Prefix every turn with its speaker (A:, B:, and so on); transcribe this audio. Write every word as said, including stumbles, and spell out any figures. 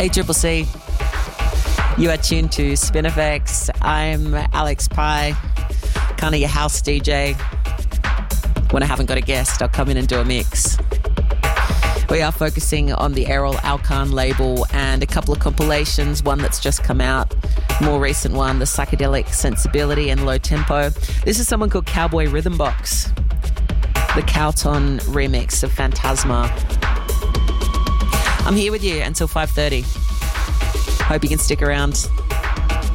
A: Hey, Triple C. You are tuned to Spinifex. I'm Alex Pye, kind of your house D J. When I haven't got a guest, I'll come in and do a mix. We are focusing on the Errol Alkan label and a couple of compilations, one that's just come out, more recent one, the Psychedelic Sensibility and Low Tempo. This is someone called Cowboy Rhythm Box, the Cowton remix of Phantasma. I'm here with you until five thirty. Hope you can stick around.